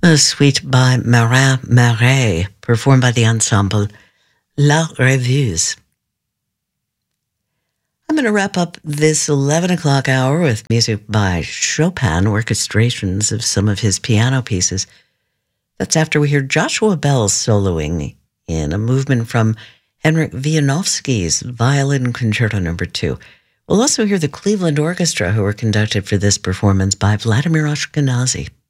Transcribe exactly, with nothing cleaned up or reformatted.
A suite by Marin Marais, performed by the ensemble La Rêveuse. I'm going to wrap up this eleven o'clock hour with music by Chopin, orchestrations of some of his piano pieces. That's after we hear Joshua Bell soloing in a movement from Henryk Wieniawski's Violin Concerto Number Two. We'll also hear the Cleveland Orchestra, who were conducted for this performance by Vladimir Ashkenazy.